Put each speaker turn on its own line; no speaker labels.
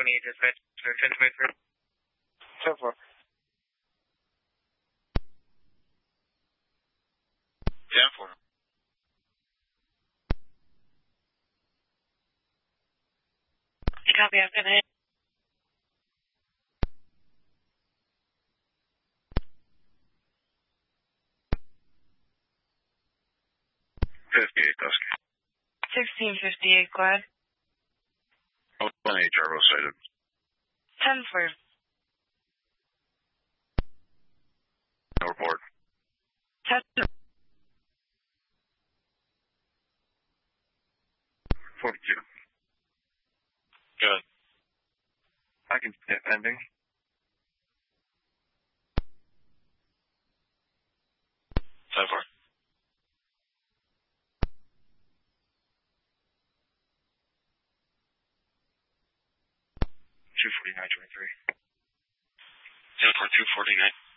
28 dispatch, 1023.
10-4.
10-4.
Copy, I'm gonna hit.
58 Dusky.
1658, go ahead.
028 Jarbo sighted.
10-4.
No report.
10-4.
42.
Good.
I can hit pending.
10-4. 249, 23. 10-4, 249.